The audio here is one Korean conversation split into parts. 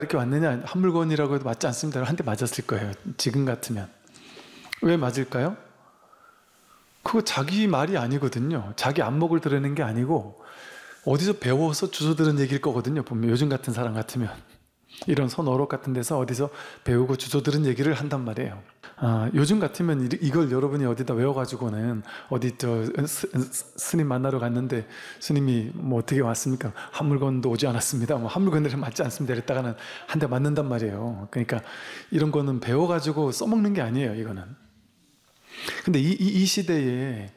이렇게 왔느냐, 한 물건이라고 해도 맞지 않습니다. 한 대 맞았을 거예요. 지금 같으면. 왜 맞을까요? 그거 자기 말이 아니거든요. 자기 안목을 드러내는 게 아니고 어디서 배워서 주워 들은 얘기일 거거든요. 보면 요즘 같은 사람 같으면 이런 손어록 같은 데서 어디서 배우고 주워 들은 얘기를 한단 말이에요. 요즘 같으면 이걸 여러분이 어디다 외워가지고는 어디 스님 만나러 갔는데 스님이 뭐 어떻게 왔습니까? 한 물건도 오지 않았습니다. 뭐 한 물건들은 맞지 않습니다. 이랬다가는 한 대 맞는단 말이에요. 그러니까 이런 거는 배워가지고 써먹는 게 아니에요. 이거는. 근데 이 시대에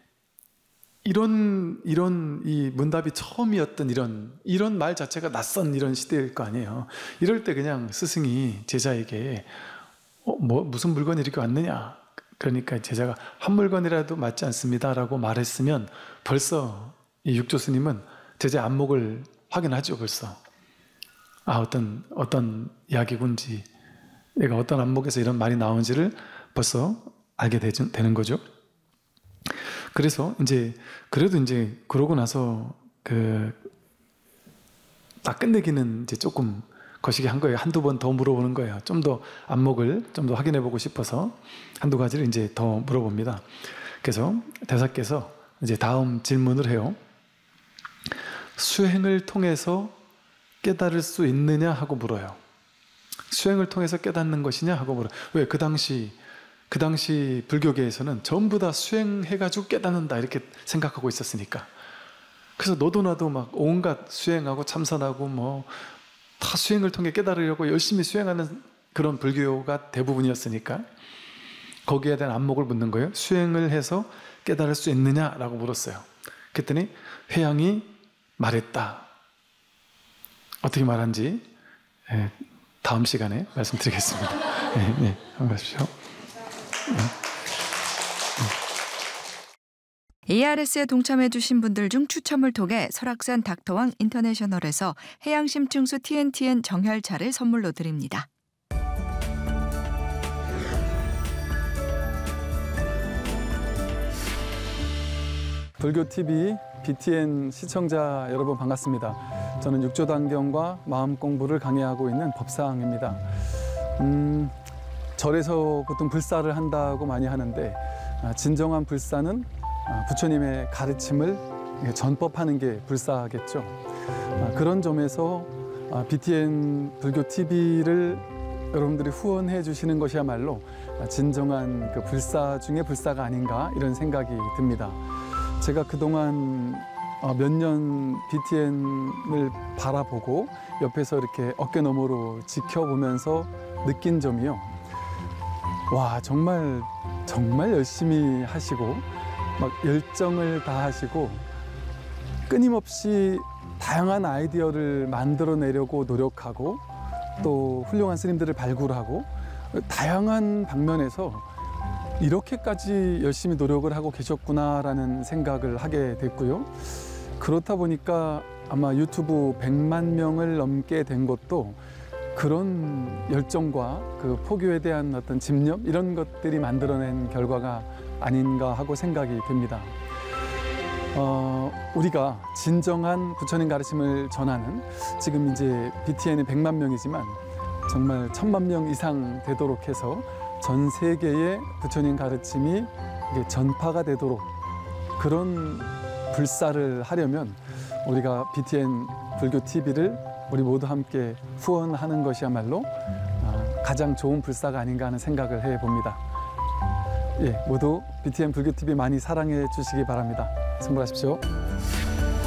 이런 이 문답이 처음이었던 이런 말 자체가 낯선 이런 시대일 거 아니에요. 이럴 때 그냥 스승이 제자에게 무슨 물건이 이렇게 왔느냐, 그러니까 제자가 한 물건이라도 맞지 않습니다 라고 말했으면 벌써 이 육조 스님은 제자의 안목을 확인하죠. 벌써 어떤 이야기군지, 얘가 어떤 안목에서 이런 말이 나온지를 벌써 알게 되는 거죠. 그래서 그래도 그러고 나서 딱 끝내기는 조금 거시기 한 거예요. 한두 번 더 물어보는 거예요. 좀 더 안목을 좀 더 확인해 보고 싶어서 한두 가지를 더 물어봅니다. 그래서 대사께서 다음 질문을 해요. 수행을 통해서 깨달을 수 있느냐 하고 물어요. 수행을 통해서 깨닫는 것이냐 하고 물어요. 왜? 그 당시 불교계에서는 전부 다 수행해가지고 깨닫는다 이렇게 생각하고 있었으니까. 그래서 너도 나도 막 온갖 수행하고 참선하고 다 수행을 통해 깨달으려고 열심히 수행하는 그런 불교가 대부분이었으니까 거기에 대한 안목을 묻는 거예요. 수행을 해서 깨달을 수 있느냐라고 물었어요. 그랬더니 회양이 말했다. 어떻게 말한지 다음 시간에 말씀드리겠습니다. 네, 한번 가십시오. ARS에 동참해주신 분들 중 추첨을 통해 설악산 닥터왕 인터내셔널에서 해양심층수 TNTN 정혈차를 선물로 드립니다. 불교TV BTN 시청자 여러분 반갑습니다. 저는 육조단경과 마음공부를 강의하고 있는 법상입니다. 절에서 보통 불사를 한다고 많이 하는데 진정한 불사는 부처님의 가르침을 전법하는 게 불사겠죠. 그런 점에서 BTN 불교TV를 여러분들이 후원해 주시는 것이야말로 진정한 그 불사 중에 불사가 아닌가 이런 생각이 듭니다. 제가 그동안 몇 년 BTN을 바라보고 옆에서 이렇게 어깨너머로 지켜보면서 느낀 점이요. 와, 정말 열심히 하시고 막 열정을 다하시고 끊임없이 다양한 아이디어를 만들어내려고 노력하고 또 훌륭한 스님들을 발굴하고 다양한 방면에서 이렇게까지 열심히 노력을 하고 계셨구나라는 생각을 하게 됐고요. 그렇다 보니까 아마 유튜브 100만 명을 넘게 된 것도 그런 열정과 그 포교에 대한 어떤 집념 이런 것들이 만들어낸 결과가 아닌가 하고 생각이 듭니다. 우리가 진정한 부처님 가르침을 전하는 지금 이제 BTN이 100만 명이지만 정말 1000만 명 이상 되도록 해서 전 세계의 부처님 가르침이 전파가 되도록 그런 불사를 하려면 우리가 BTN 불교TV를 우리 모두 함께 후원하는 것이야말로 가장 좋은 불사가 아닌가 하는 생각을 해봅니다. 예, 모두 BTN 불교TV 많이 사랑해 주시기 바랍니다. 선물하십시오.